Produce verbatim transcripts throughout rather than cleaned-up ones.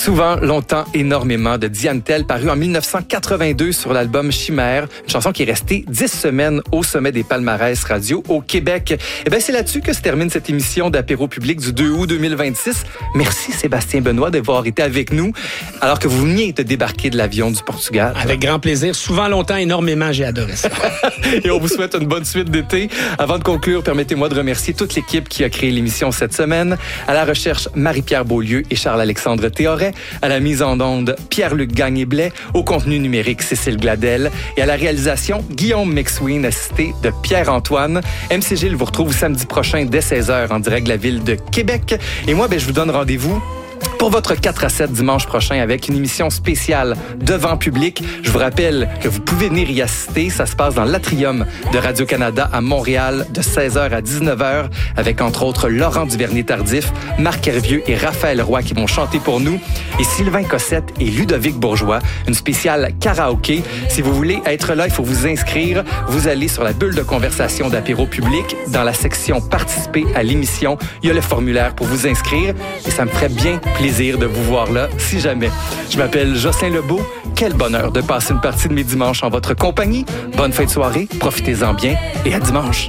Souvent, longtemps, énormément de Diane Tell, paru en dix-neuf cent quatre-vingt-deux sur l'album Chimère, une chanson qui est restée dix semaines au sommet des palmarès radio au Québec. Eh bien, c'est là-dessus que se termine cette émission d'Apéro Public du deux août deux mille vingt-six. Merci Sébastien Benoît d'avoir été avec nous, alors que vous veniez de débarquer de l'avion du Portugal. Avec grand plaisir. Souvent, longtemps, énormément, j'ai adoré ça. Et on vous souhaite une bonne suite d'été. Avant de conclure, permettez-moi de remercier toute l'équipe qui a créé l'émission cette semaine. À la recherche, Marie-Pierre Beaulieu et Charles-Alexandre Théoret. À la mise en onde, Pierre-Luc Gagné-Blais. Au contenu numérique, Cécile Gladel. Et à la réalisation, Guillaume McSween, assisté de Pierre-Antoine. M C Gilles vous retrouve samedi prochain dès seize heures en direct de la ville de Québec. Et moi, ben, je vous donne rendez-vous pour votre quatre à sept dimanche prochain avec une émission spéciale devant public. Je vous rappelle que vous pouvez venir y assister. Ça se passe dans l'Atrium de Radio-Canada à Montréal de seize heures à dix-neuf heures avec entre autres Laurent Duvernay-Tardif, Marc Hervieux et Raphaël Roy qui vont chanter pour nous et Sylvain Cossette et Ludovic Bourgeois. Une spéciale karaoké. Si vous voulez être là, il faut vous inscrire. Vous allez sur la bulle de conversation d'Apéro Public dans la section participer à l'émission. Il y a le formulaire pour vous inscrire et ça me ferait bien plaisir de vous voir là, si jamais. Je m'appelle Jocelyn Lebeau. Quel bonheur de passer une partie de mes dimanches en votre compagnie. Bonne fin de soirée, profitez-en bien et à dimanche.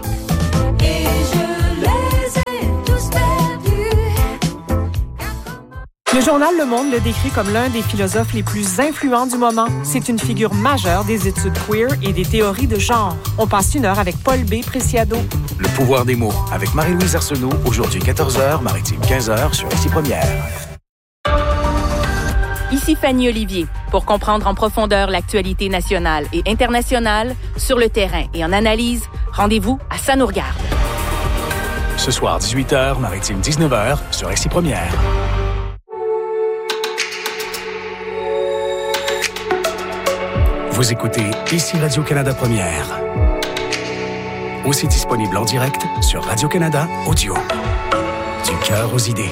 Le journal Le Monde le décrit comme l'un des philosophes les plus influents du moment. C'est une figure majeure des études queer et des théories de genre. On passe une heure avec Paul B. Preciado. Le pouvoir des mots avec Marie-Louise Arsenault, aujourd'hui quatorze heures, Maritime quinze heures sur Ici Première. Ici Fanny Olivier. Pour comprendre en profondeur l'actualité nationale et internationale, sur le terrain et en analyse, rendez-vous à Ça nous regarde. Ce soir, dix-huit heures, Maritime dix-neuf heures sur Ici Première. Vous écoutez Ici Radio-Canada Première. Aussi disponible en direct sur Radio-Canada Audio. Du cœur aux idées.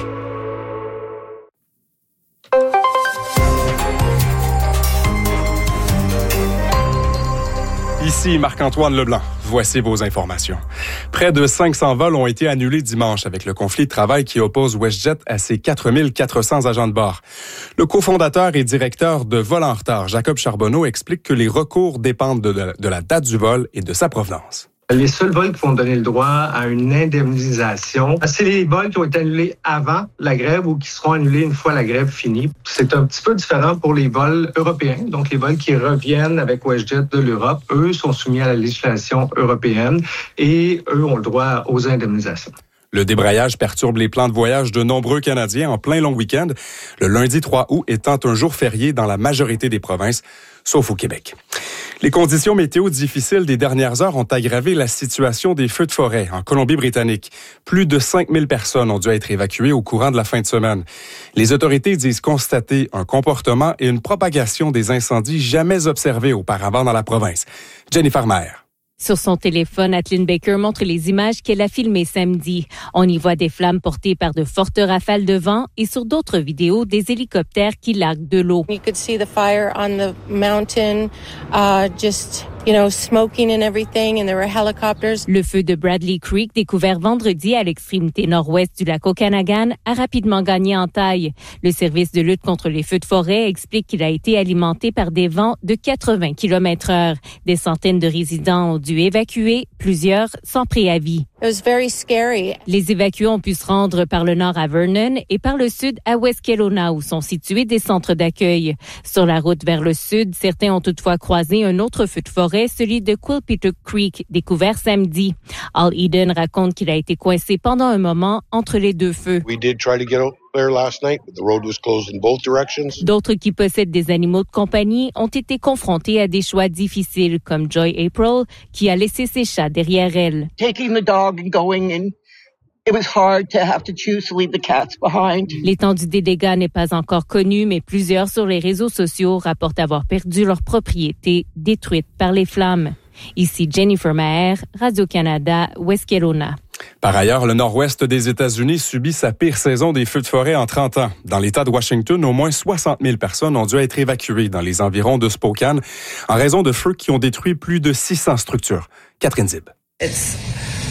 Ici Marc-Antoine Leblanc. Voici vos informations. Près de cinq cents vols ont été annulés dimanche avec le conflit de travail qui oppose WestJet à ses quatre mille quatre cents agents de bord. Le cofondateur et directeur de Vol en retard, Jacob Charbonneau, explique que les recours dépendent de, de, de la date du vol et de sa provenance. Les seuls vols qui vont donner le droit à une indemnisation, c'est les vols qui ont été annulés avant la grève ou qui seront annulés une fois la grève finie. C'est un petit peu différent pour les vols européens. Donc, les vols qui reviennent avec WestJet de l'Europe, eux, sont soumis à la législation européenne et eux ont le droit aux indemnisations. Le débrayage perturbe les plans de voyage de nombreux Canadiens en plein long week-end, le lundi trois août étant un jour férié dans la majorité des provinces, sauf au Québec. Les conditions météo difficiles des dernières heures ont aggravé la situation des feux de forêt en Colombie-Britannique. Plus de cinq mille personnes ont dû être évacuées au courant de la fin de semaine. Les autorités disent constater un comportement et une propagation des incendies jamais observés auparavant dans la province. Jennifer Maher. Sur son téléphone, Atlin Baker montre les images qu'elle a filmées samedi. On y voit des flammes portées par de fortes rafales de vent et sur d'autres vidéos, des hélicoptères qui larguent de l'eau. You could see the fire on the mountain, uh, just, you know, smoking and everything, and there were helicopters. Le feu de Bradley Creek, découvert vendredi à l'extrémité nord-ouest du lac Okanagan, a rapidement gagné en taille. Le service de lutte contre les feux de forêt explique qu'il a été alimenté par des vents de quatre-vingts kilomètres heure. Des centaines de résidents ont dû évacuer, plusieurs sans préavis. It was very scary. Les évacués ont pu se rendre par le nord à Vernon et par le sud à West Kelowna, où sont situés des centres d'accueil. Sur la route vers le sud, certains ont toutefois croisé un autre feu de forêt, celui de Quilpito Creek, découvert samedi. Al Eden raconte qu'il a été coincé pendant un moment entre les deux feux. We did try to get out there last night, but the road was closed in both directions. D'autres qui possèdent des animaux de compagnie ont été confrontés à des choix difficiles, comme Joy April, qui a laissé ses chats derrière elle. Taking the dog and going and it was hard to have to choose to leave the cats behind. L'étendue des dégâts n'est pas encore connue, mais plusieurs sur les réseaux sociaux rapportent avoir perdu leur propriété détruite par les flammes. Ici Jennifer Maher, Radio-Canada, West Kelowna. Par ailleurs, le nord-ouest des États-Unis subit sa pire saison des feux de forêt en trente ans. Dans l'État de Washington, au moins soixante mille personnes ont dû être évacuées dans les environs de Spokane en raison de feux qui ont détruit plus de six cents structures. Catherine Zib. It's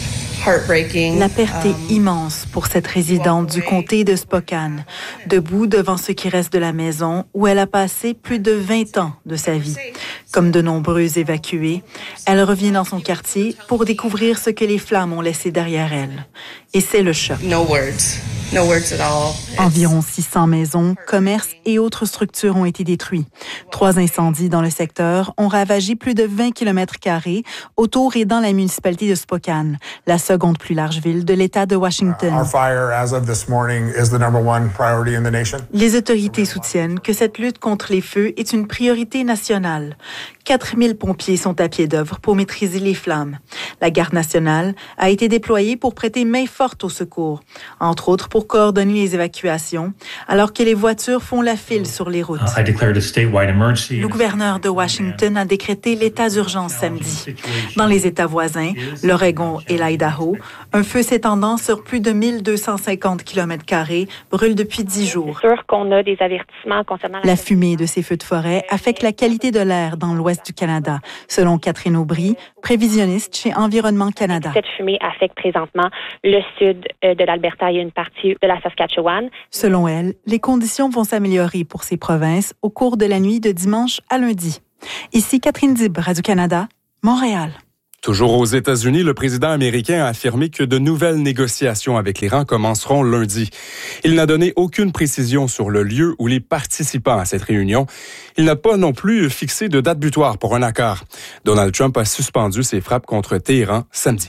La perte est immense pour cette résidente du comté de Spokane, debout devant ce qui reste de la maison où elle a passé plus de vingt ans de sa vie. Comme de nombreux évacués, elle revient dans son quartier pour découvrir ce que les flammes ont laissé derrière elle. Et c'est le choc. No words. No words at all. Environ six cents maisons, commerces et autres structures ont été détruits. Trois incendies dans le secteur ont ravagé plus de vingt kilomètres carrés autour et dans la municipalité de Spokane, la seconde plus large ville de l'État de Washington. Our fire, as of this morning, is the number one priority in the nation. Les autorités soutiennent que cette lutte contre les feux est une priorité nationale. quatre mille pompiers sont à pied d'œuvre pour maîtriser les flammes. La garde nationale a été déployée pour prêter main forte au secours, entre autres pour coordonner les évacuations, alors que les voitures font la file sur les routes. Le gouverneur de Washington a décrété l'état d'urgence samedi. Dans les États voisins, l'Oregon et l'Idaho, un feu s'étendant sur plus de mille deux cent cinquante kilomètres carrés brûle depuis dix jours. C'est sûr qu'on a des avertissements concernant la... la fumée de ces feux de forêt affecte la qualité de l'air dans l'ouest du Canada, selon Catherine Aubry, prévisionniste chez Environnement Canada. Cette fumée affecte présentement le sud de l'Alberta et une partie de la Saskatchewan. Selon elle, les conditions vont s'améliorer pour ces provinces au cours de la nuit de dimanche à lundi. Ici Catherine Dib, Radio-Canada, Montréal. Toujours aux États-Unis, le président américain a affirmé que de nouvelles négociations avec l'Iran commenceront lundi. Il n'a donné aucune précision sur le lieu ou les participants à cette réunion. Il n'a pas non plus fixé de date butoir pour un accord. Donald Trump a suspendu ses frappes contre Téhéran samedi.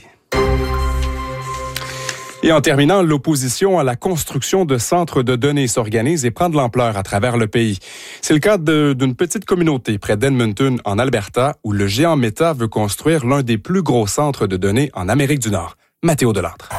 Et en terminant, l'opposition à la construction de centres de données s'organise et prend de l'ampleur à travers le pays. C'est le cas de, d'une petite communauté près d'Edmonton, en Alberta, où le géant Meta veut construire l'un des plus gros centres de données en Amérique du Nord. Mathéo Delattre.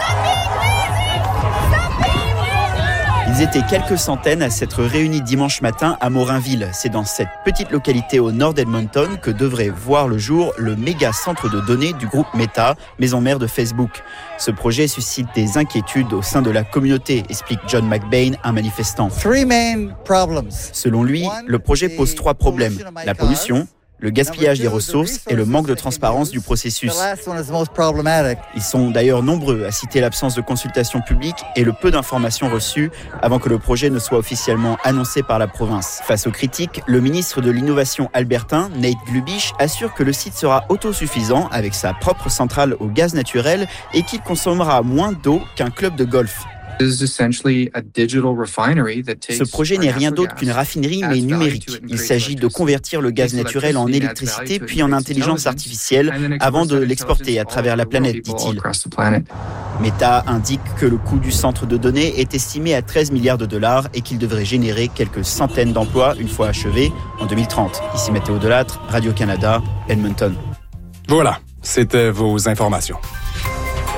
Ils étaient quelques centaines à s'être réunis dimanche matin à Morinville. C'est dans cette petite localité au nord d'Edmonton que devrait voir le jour le méga centre de données du groupe Meta, maison mère de Facebook. Ce projet suscite des inquiétudes au sein de la communauté, explique John McBain, un manifestant. Selon lui, le projet pose trois problèmes. La pollution, le gaspillage des ressources et le manque de transparence du processus. Ils sont d'ailleurs nombreux à citer l'absence de consultation publique et le peu d'informations reçues avant que le projet ne soit officiellement annoncé par la province. Face aux critiques, le ministre de l'Innovation albertain, Nate Glubish, assure que le site sera autosuffisant avec sa propre centrale au gaz naturel et qu'il consommera moins d'eau qu'un club de golf. Ce projet n'est rien d'autre qu'une raffinerie, mais numérique. Il s'agit de convertir le gaz naturel en électricité, puis en intelligence artificielle, avant de l'exporter à travers la planète, dit-il. Meta indique que le coût du centre de données est estimé à treize milliards de dollars et qu'il devrait générer quelques centaines d'emplois une fois achevé en deux mille trente. Ici Mathéo Delattre, Radio-Canada, Edmonton. Voilà, c'était vos informations.